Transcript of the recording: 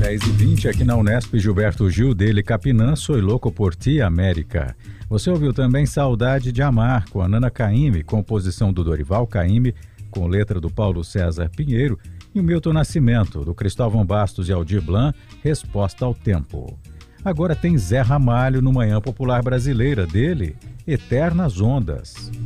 10h20 aqui na Unesp, Gilberto Gil, dele Capinã, Sou Louco por Ti, América. Você ouviu também Saudade de Amar, com a Nana Caymmi, composição do Dorival Caymmi, com letra do Paulo César Pinheiro, e o Milton Nascimento, do Cristóvão Bastos e Aldir Blanc, Resposta ao Tempo. Agora tem Zé Ramalho no Manhã Popular Brasileira, dele, Eternas Ondas.